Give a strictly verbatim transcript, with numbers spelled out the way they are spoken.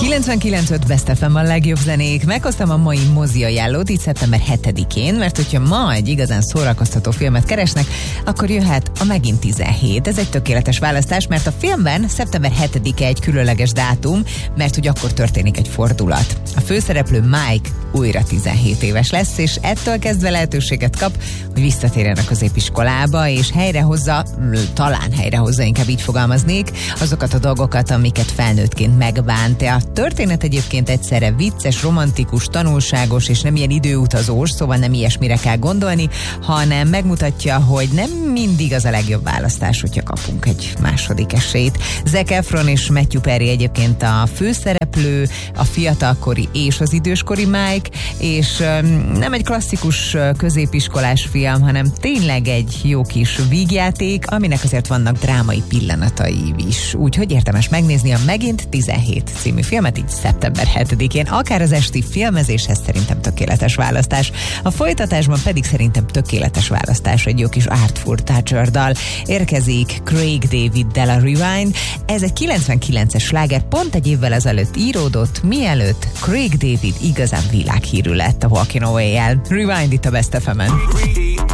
kilencvenkilenc öt Best ef em a legjobb zenék. Meghoztam a mai mozi ajánlót itt szeptember hetedikén, mert hogyha ma egy igazán szórakoztató filmet keresnek, akkor jöhet a Megint tizenhét. Ez egy tökéletes választás, mert a filmben szeptember hetedike egy különleges dátum, mert hogy akkor történik egy fordulat. A főszereplő Mike újra tizenhét éves lesz, és ettől kezdve lehetőséget kap, hogy visszatérjen a középiskolába, és helyrehozza, talán helyrehozza, inkább így fogalmaznék, azokat a dolgokat, amiket felnőttként megbánt. A történet egyébként egyszerre vicces, romantikus, tanulságos, és nem ilyen időutazós, szóval nem ilyesmire kell gondolni, hanem megmutatja, hogy nem mindig az a legjobb választás, hogyha kapunk egy második esélyt. Zac Efron és Matthew Perry egyébként a főszereplő, a fiatalkori és az időskori Mike, és nem egy klasszikus középiskolás film, hanem tényleg egy jó kis vígjáték, aminek azért vannak drámai pillanatai is. Úgyhogy érdemes megnézni a Megint tizenhét című filmet így szeptember hetedikén, akár az esti filmezéshez szerintem tökéletes választás. A folytatásban pedig szerintem tökéletes választás egy jó kis Artful Toucher dal. Érkezik Craig David-del a Rewind. Ez egy kilencvenkilences sláger, pont egy évvel ezelőtt íródott, mielőtt Craig David igazán világhírű lett a Walking Away-jel. Rewind itt a Best ef emen.